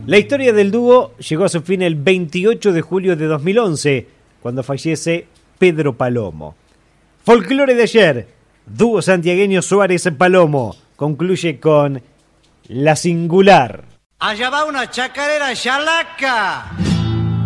La historia del dúo llegó a su fin el 28 de julio de 2011, cuando fallece Pedro Palomo. Folclore de ayer, dúo santiagueño Suárez-Palomo, concluye con La Singular. Allá va una chacarera chalaca.